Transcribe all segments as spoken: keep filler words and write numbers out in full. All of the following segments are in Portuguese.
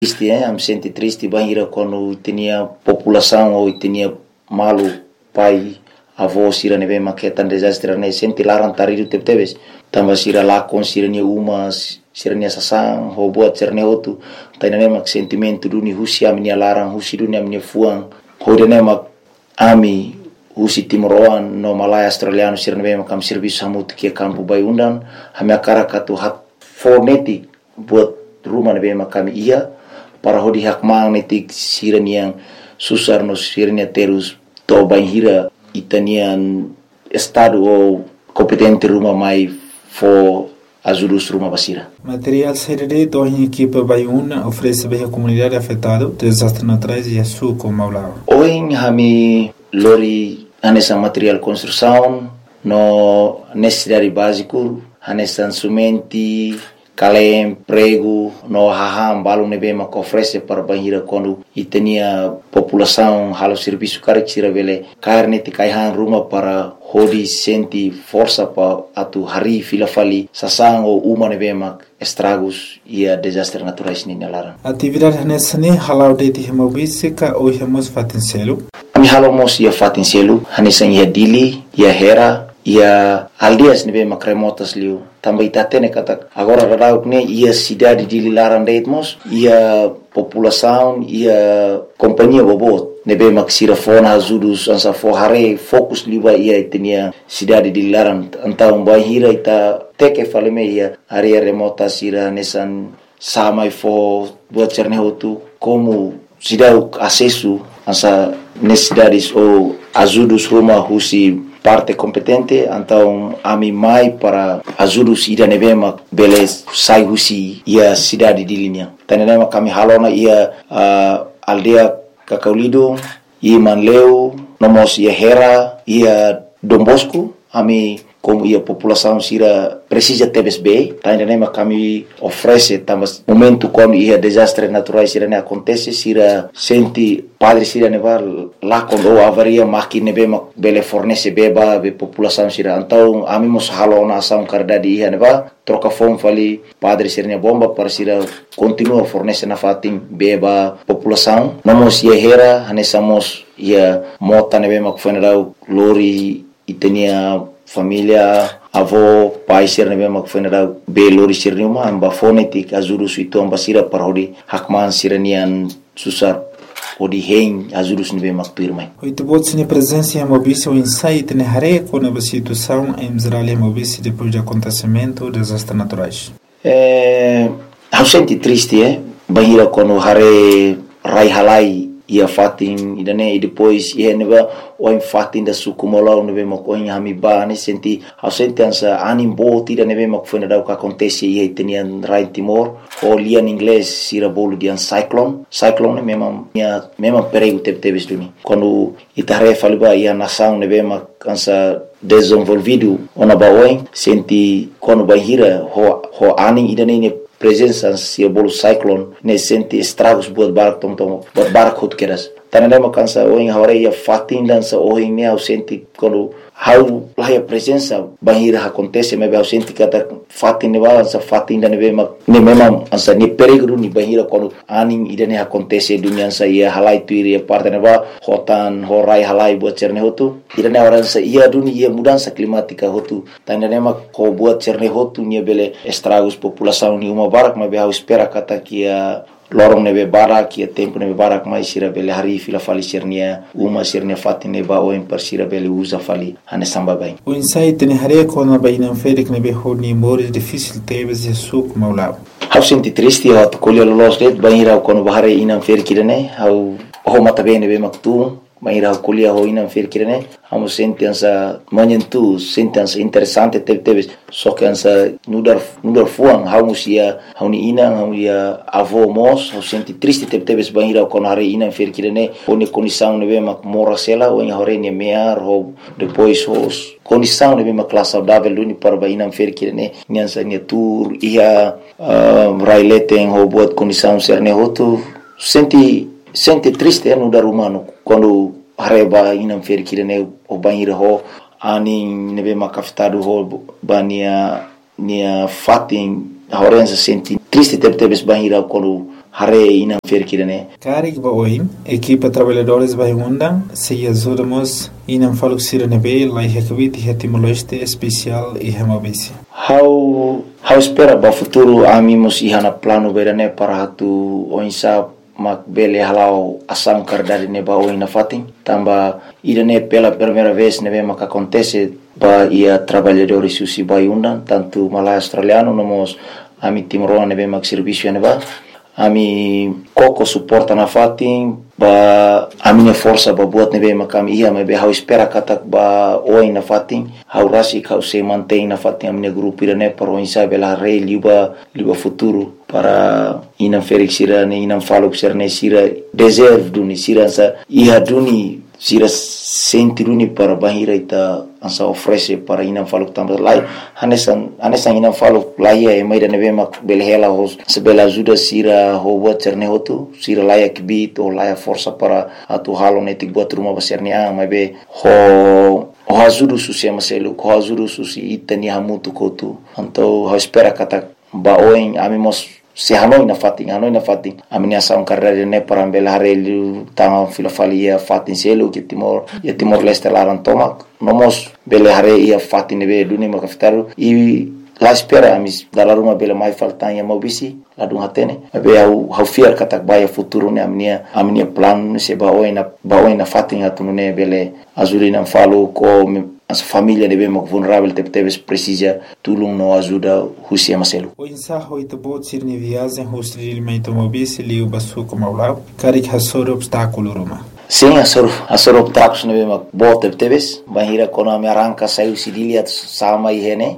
Triste, eh? Me senti triste bahira quando tinha população ou tinha malu pai avô sira neve maqueta desastre ne senti laran tarido tep teves tamba sira lá com sira ni uma sira ni sasan robot sirne outro taina ne mak sentimento do ni husia minha laran husi do minha fuang hode ne mak ami husi timoroan no malaya australiano sira neve makam serviço hamut que campo bai undan hamia karakatu hat fonetic buat rumah neve makam ia para hodi hak magnetik siran yang susar no siran terus to banhira itanian estado ou competente rumah mai for ajudar rumah basira. Material serere to em equipa Baiuna oferece bem a comunidade afetada desastres naturais e a sua como aulava. Hoje hami lori anessa material construção no necessidade básico anessa instrumenti kalem prego no haham balu nebe mak oferece para banhira quando e tinha população halo serviço caractera vele carne te kaihan rumah para hodi senti força para atu hari fila fali sasang ou uma nebe mak estragos e a desastre naturais ni nalaran. Atividade nessa ne halau de ti hemobisika ou hemos fatincelo. Ami halo mos ia fatincelo hanessa ia dili ia hera ia aldeias nebe mak remotas liu também está tendo kata agora radau ne ia cidade de Lilaran Deitmos ia população ia companhia bobot nebe maksira fona azudus ansa forhare fokus liba ia tinha cidade de Lilaran então bahira ita teke faleme ia area remota sira nesan samai fo buat cerne hotu como cidade acesso ansa necessidades ou azudus rumah husi parte competente, então a mim mai para ajudar os iranebema beles sai husi ia cidade de linha. Tanenema kami halona ia uh, aldeia Cacaulido, ia Manleu, nomos ia Hera, ia Dom Bosco, ami como ia população sira precisa tebes bem, tanenema kami oferece tamas momento quando ia desastre naturais sira ne acontece sira senti padre sira neva lá quando avaria máquina nebe bele fornece beba be população sira então ami mos halona ação cardade ia neva troca fome fali padre sira ne bomba para sira continua fornece na fatim beba população nomos ia hera hanesamos ia mota nebe mak funeral lori e tinha família avô pai ser nebe mak funeral be lori sir numa amba fonetik azuru suito amba sira parodi hakman siranian susar odi hein azurus nebe mak pirmai. Oito bots ne presença em mobícia o insight ne hare com a situação em Israel em mobícia depois do acontecimento dos desastres naturais. É, eu senti triste, eh, bahira quando hare rai halai ia fatin idane e depois ia neba o fatin da sukumola nebe mak o hami ba ne senti eu senti ansa anim boti da nebe mak foi nada que acontece ia tinha rai Timor o lia em inglês sira bolo de cyclone cyclone mesmo minha mesmo perigo teve teve duni quando itare faliba ia nação nebe mak ansa desenvolvido ona ba o senti quando bahira ho ho aning idane ne presença se bolo cyclone ne senti estragos buat barak tom tom buat barak hot keras tanane makansa o em hore ia fatin dança o em ne senti quando how lá a presença bahira acontece mas eu senti kata fatin ne balança fatin da nebe mak ne memang ansa ni perigo ni bahira quando aning idane acontece dunia sa ia halai tu ia parte ne ba hotan horai halai buat cerne hotu idane orang sa ia dunia ia mudança climática hotu tanane mak ko buat cerne hotu ni bele estragos população ni uma barak mas eu espera kata que a lorong nebe barak ia tempo nebe barak mais sira bele hari fila fali sirnia uma sirnia fatine ba o em sira bele usa fali ane samba bem o insight ne hare com a baina ferik nebe honi mores difícil tebes e suco maulao eu senti triste eu colher los det baira quando bahare inam ferik ne eu o mata bem nebe maktu baira colher ho inam ferik ne amo senti ansa manhentu senti ansa interessante tebe tebes só que ansa nudar nudar fuang hau musia hau ni inang hau ia avô mos hau senti triste tebe tebes baira quando hare inam ferik ne oni condição nebe mak mora sela o em hore ne mear ho depois os condição nebe mak classe saudável duni para bainam ferik ne nyansa ne tour ia raileten ho buat condição serne hotu senti senti triste no dar humano quando hareba inam ferik ne o banhira ho ani nebe mak afetado ho bania nia fatin horenza senti triste tebe tebes banhira quando hare ina ferkirane. Karik ba oin, equipa trabalhadores vai undang, se ajudamos ina falo sirane be, lai hekvit e timor-leste especial e remobisi. How how espera ba futuro amimos ihana plano berane para hatu oinsa mak bele halau asam kardari ne ba oina fatin tamba irane pela primeira vez neve mak acontece ba ia trabalhadores susi ba undan tanto malai australiano nomos ami timoroa neve mak serviço ne ba ami koko suporta na fatin ba a minha força ba buat neve mak ami ia me be how espera katak ba oina fatin how rasi how se mantém na fatin a minha grupo irane para oinsa bela rei liba liba futuro para ina ferik sira ne ina falok sirne sira deserve duni sira sa iha duni sira senti duni para bahira ita ansa oferece para ina falok tambah lai hanesan hanesan ina falok lai e mai dane mak belhela hos sebela ajuda sira ho buat sirne hotu sira lai akbit o lai força para atu halo netik buat rumah basirne a mai be ho o ajuda susi maselu ho ajuda susi itani hamutu kotu então ho espera kata ba oin amimos se hanoi na fatin hanoi na fatin amini asaun carreira ne para ambela harelu tanga filofalia fatin selo que timor e timor leste laran tomak nomos bele hare ia fatin be duni makaftaru e la espera amis dalla ruma bele mai faltan ya mobisi la dun hatene be au hau fiar katak baya futuro ne amnia amnia plan se ba oina ba oina fatin atunu ne bele azulina falo ko as família de bem vulnerável te teves precisa tulung no ajuda husia maselu o insaho ita bot sirni viagem hostil meito mobisi liu basu como aulau karik hasor obstáculo roma sim asor asor obstáculos ne bem bot te teves bahira kono me arranca saiu sidilia sama ihene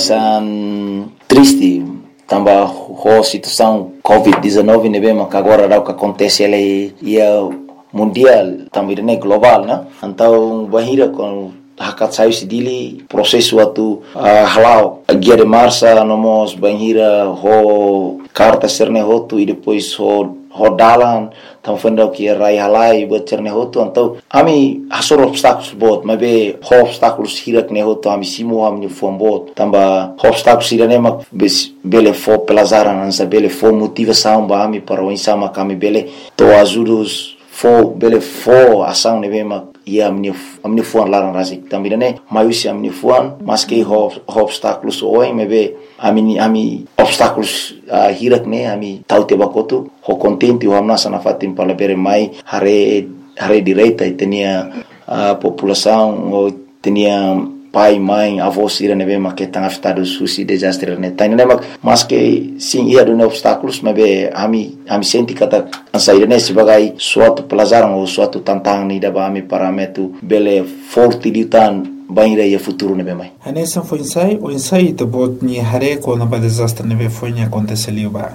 anesan triste tamba ho situação covid dezenove ne bem agora dá o que acontece ele ia mundial também ne global né então bahira com hakat sayu sidili prosesu atu uh, halau guia de marcha nomos banhira ho carta serne hotu e depois ho rodalan tam fenda que rai halai buat serne hotu então ami hasor obstáculos bot mas be ho obstáculos hirak ne hotu ami simo ami fom bot tamba obstáculos irane mak bele fo pelazaran ansa bele fo motivação ba ami para o insama kami bele to ajudos fo bele fo ação ne bema ia amni amni fuan laran rasik também né maiusi amni fuan mas que ho obstáculos oi mebe ami ami obstáculos uh, hirak ne ami taute bakotu ho contente o amnasa na fatim para bere mai hare hare direita e tinha a população ou tinha pai, mãe, avós irane bema que estão afetados susi desastre ne tá né mas que sim ia do obstáculos mas be ami ami senti kata ansa irane sebagai suatu pelajaran ou suatu tantangan ni da ami parametu bele forte ditan banira ia futuro ne bemai hanesan foi ensai o ensai to bot ni hare ko na ba desastre ne be foi ni acontece ali ba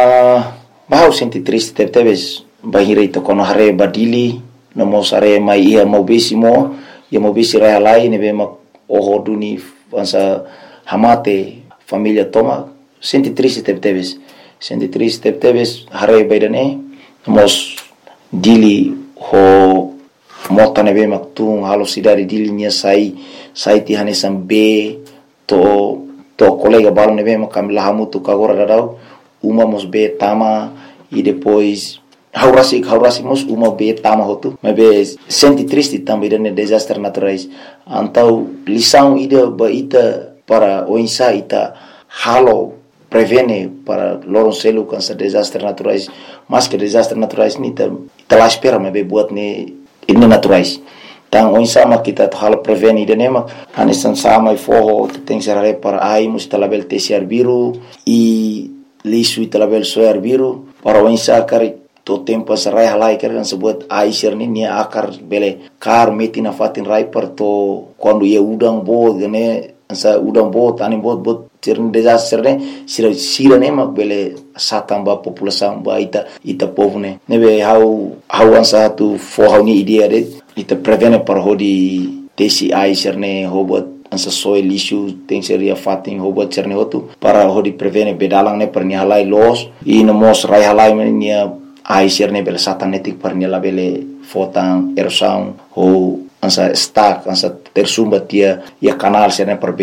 ah ba senti triste te teves banira to kono hare badili no mosare mai ia mobisimo ia mobisi rai lai ne bema o duni ansa hamate família toma senti triste te teves senti triste te teves hare baidane mos dili ho mota ne be maktung halo sidari dili nia sai sai ti hanesan be to to colega balo ne be makam lahamutu kagora dadau uma mos be tama e depois haurasi haurasi mos uma be tama hotu mas be senti triste também de desastres naturais então lição ida ba ita para o insa ita halo prevene para loron selu cansa desastres naturais mas que desastres naturais ni ta ita la espera mas be buat ne ini naturais tang o insa ma kita halo prevene ida nema anesan sama e forro tem serare para ai mus talabel tesiar biru e lisu talabel soar biru para o insa kari to tempo sarai halai kan sebut aisir ni nia akar bele kar meti na fatin rai per to quando ia udang bo gane sa udang bo tani bot bot tirn desastre ne sira sira ne mak bele satamba população ba ita ita povne nebe how how ansa tu for how ni idea de ita prevene par hodi tesi aisir ne hobot ansa soil issue tem seria fatin hobot cerne hotu para hodi prevene bedalang ne per ni halai los i no mos rai halai nia ai serne bela satanetik par nela bele fotan erosão ou ansa stack ansa tersumba tia ia canal serne per be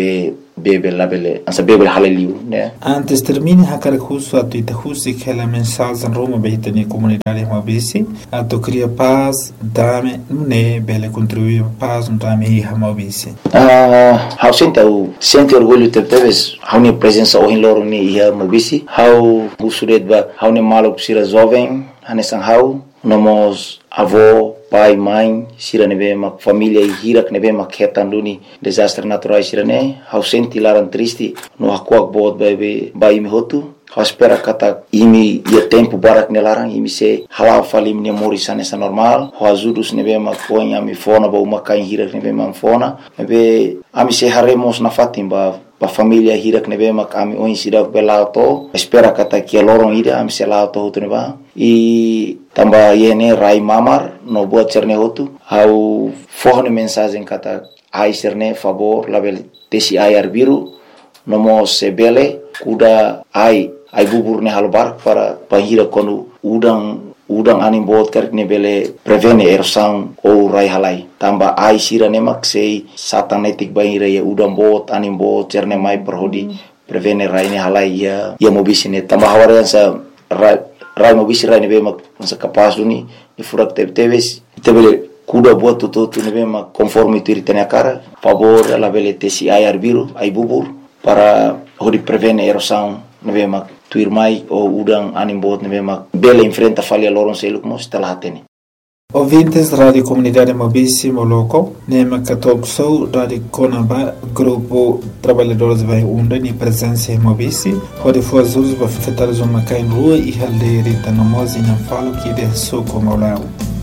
bebel labele ansa bebel halaliu, né? Antes termine recurso a tu recurso que ela mensagem Roma beita ni comunidade mobisi a tu cria paz dame né bele contribuir paz um dame e mobisi. Ah, how sente o sente orgulho te teves how ni presença o loro ni ia mobisi how usuret ba how ni malo sira jovem hanesan how nomos avô pai mãe sira nebe mak família e hirak nebe mak hetanduni desastre naturais sira ne how sente laran triste no akuak bot bebe bai mi hotu how espera kata imi ia tempo barak nelarang imi se halau falim ni morisan essa normal how azudus nebe mak ponya mi fona ba uma kain hirak nebe mam fona nebe ami se haremos na fatimba pa família hirak nebe mak ami oin sira belauto espera kata que lorong ida ami se lauto hotu neba e tamba yene rai mamar no buat cerne hotu au forne mensagem kata ai cerne favor label tesi ai arbiru nomo sebele kuda ai ai bubur ne halbar para pahira konu udang udang anim bot karik ne bele prevene erosang o rai halai tamba ai sira nemak sei satanetik bahira ya udang bot anim bot cerne mai perhodi prevene rai ne halai ya ya mobisi ne tamba hawarian sa rai rai mobisi rai ne be mak sa kapas duni ni furak te teves tebele kuda buat tutu tu ne be mak conforme tu ritene cara favor la bele tesi ai arbiru ai bubur para hodi prevene erosang ne be mak tuir mai o udang anim bot ne be mak bele enfrenta falha loron seluk mos telatene. Ouvintes da Rádio Comunidade Mobisi Moloco, Nema Katokso, Rádio Conaba, Grupo Trabalhadores vai Unda, ni presença em Mobisi, onde foi as usos para afetar os homens em rua e haldeira tanomos e não falo que de soco maulao.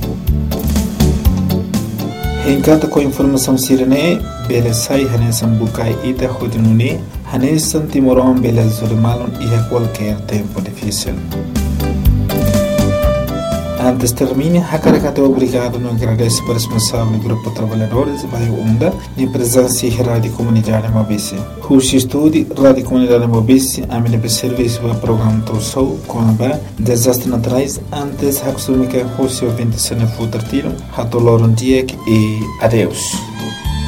Encanta com informação sirene, bele sai hanesan bukai ida hodinune, hanesan timoron bele zulmalon e a qualquer tempo difícil. Antes termine, Hakarakato obrigado no agradece para o responsável do Grupo Trabalhadores Bairro Unda e presença em Rádio Comunidade Mobisi. Curso Estúdio Rádio Comunidade Mobisi, a minha serviço para o programa Torsou, Conaba, Desastres Naturais, antes Haksumika, Rússia, vinte e sete, Futartiro, Hatoloron Diek e adeus.